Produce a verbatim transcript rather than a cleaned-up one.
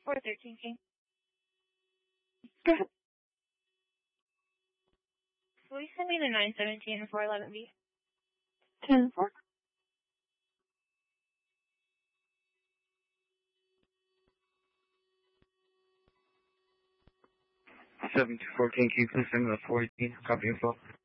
four thirteen King. Go ahead. Will you send me the nine seventeen and four eleven B? ten four. seven two four King, can you please send me the four eighteen? Copy info.